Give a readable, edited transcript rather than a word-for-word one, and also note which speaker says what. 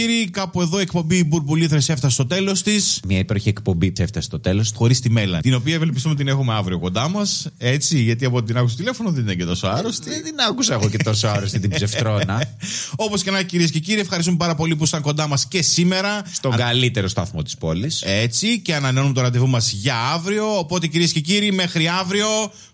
Speaker 1: Κάπου εδώ η εκπομπή Μπουρμπουλήθρες έφτασε στο τέλος της.
Speaker 2: Μια υπέροχη εκπομπή έφτασε στο τέλος.
Speaker 1: Χωρίς τη Μέλα. Την οποία ευελπιστούμε την έχουμε αύριο κοντά μας. Έτσι, γιατί από την άκουσα στο τηλέφωνο δεν είναι και τόσο άρρωστη.
Speaker 2: Δεν την άκουσα εγώ και τόσο άρρωστη την ψευτρώνα.
Speaker 1: Όπως και να, κυρίες και κύριοι, ευχαριστούμε πάρα πολύ που ήσασταν κοντά μας και σήμερα.
Speaker 2: Στον καλύτερο σταθμό της πόλης.
Speaker 1: Έτσι, και ανανεώνουμε το ραντεβού μας για αύριο. Οπότε, κυρίες και κύριοι, μέχρι αύριο.